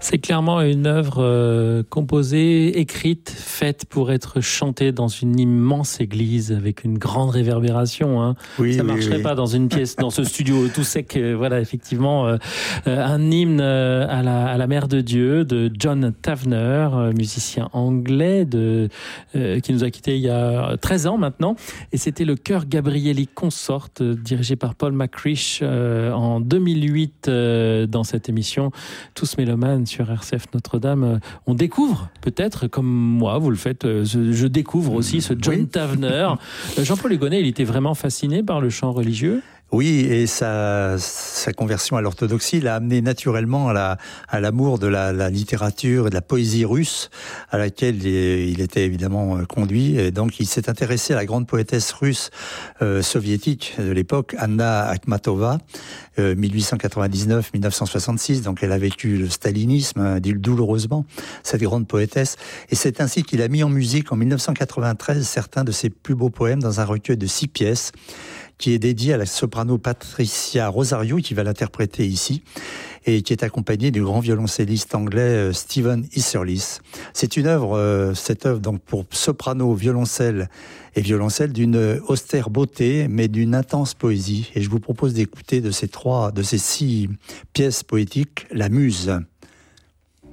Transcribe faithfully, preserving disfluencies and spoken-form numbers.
C'est clairement une œuvre euh, composée, écrite, faite pour être chantée dans une immense église avec une grande réverbération. Hein. Oui, ça oui, marcherait oui. pas dans une pièce, dans ce studio tout sec. Euh, voilà, effectivement, euh, euh, un hymne euh, à la à la Mère de Dieu de John Tavener, euh, musicien anglais de euh, qui nous a quittés il y a treize ans maintenant. Et c'était le chœur Gabrieli Consort, euh, dirigé par Paul McCrish euh, en deux mille huit euh, dans cette émission Tous mélomanes sur R C F Notre-Dame. On découvre, peut-être, comme moi, vous le faites, je, je découvre aussi ce John oui. Tavener. Jean-Paul Hugonnet, il était vraiment fasciné par le chant religieux ? Oui, et sa, sa conversion à l'orthodoxie l'a amené naturellement à, la, à l'amour de la, la littérature et de la poésie russe, à laquelle il, il était évidemment conduit. Et donc, il s'est intéressé à la grande poétesse russe euh, soviétique de l'époque, Anna Akhmatova, euh, mille huit cent quatre-vingt-dix-neuf à mille neuf cent soixante-six. Donc, elle a vécu le stalinisme, hein, douloureusement, cette grande poétesse. Et c'est ainsi qu'il a mis en musique, en mille neuf cent quatre-vingt-treize, certains de ses plus beaux poèmes dans un recueil de six pièces, qui est dédié à la soprano Patricia Rosario, qui va l'interpréter ici, et qui est accompagnée du grand violoncelliste anglais Stephen Isserlis. C'est une œuvre, euh, cette œuvre donc pour soprano, violoncelle et violoncelle, d'une austère beauté, mais d'une intense poésie. Et je vous propose d'écouter de ces trois, de ces six pièces poétiques, La Muse.